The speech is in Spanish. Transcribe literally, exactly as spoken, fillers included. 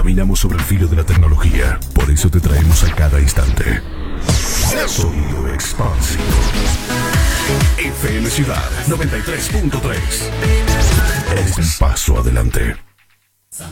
Caminamos sobre el filo de la tecnología. Por eso te traemos a cada instante Sonido Expansivo. F M Ciudad noventa y tres punto tres. Es un paso adelante.